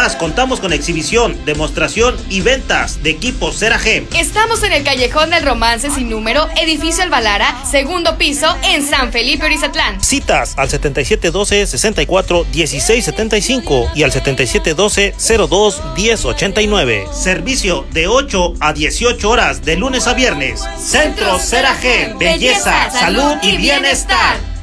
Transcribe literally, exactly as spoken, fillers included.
Además, contamos con exhibición, demostración y ventas de equipos Ceragen. Estamos en el Callejón del Romance sin número, edificio Alvalara, segundo piso, en San Felipe Orizatlán. Citas al setenta y siete doce, sesenta y cuatro, dieciséis setenta y cinco y al setenta y siete doce, cero dos, diez ochenta y nueve. Servicio de ocho a dieciocho horas de lunes a viernes. Centro Ceragen, belleza, salud y bienestar.